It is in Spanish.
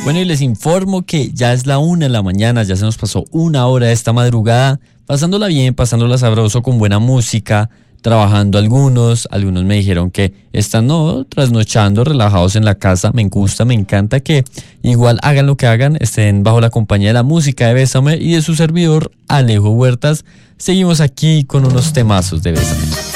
Bueno, y les informo que ya es la 1 de la mañana, ya se nos pasó 1 hora de esta madrugada, pasándola bien, pasándola sabroso con buena música, trabajando algunos me dijeron que están trasnochando, relajados en la casa. Me gusta, me encanta que igual hagan lo que hagan, estén bajo la compañía de la música de Bésame y de su servidor Alejo Huertas. Seguimos aquí con unos temazos de Bésame.